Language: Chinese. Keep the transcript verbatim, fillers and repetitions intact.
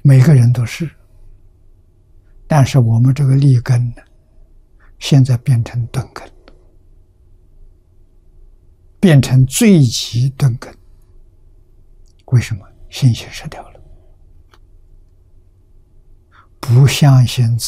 每个人都是。但是我们这个利根呢，现在变成钝根，变成最极钝根。为什么？信心失掉了，不相信自